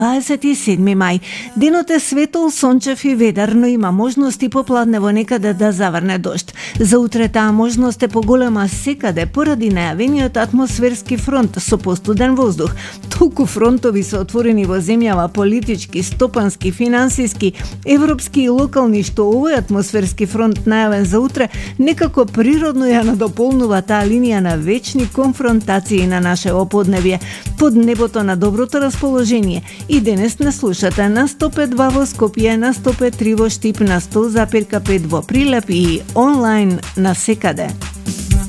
27 мај. Денот е светол, сончев и ведар, но има можност и попладне во некаде да заврне дожд. За утре таа можност е поголема секаде поради најавениот атмосферски фронт со постуден воздух. Толку фронтови се отворени во земјава, политички, стопански, финансиски, европски и локални, што овој атмосферски фронт најавен за утре некако природно ја надополнува таа линија на вечни конфронтации на наше оподневје под небото на доброто расположение. И денес не слушате на 105.2 во Скопје, на 105.3 во Штип, на 100,5 во Прилеп и онлайн на секаде.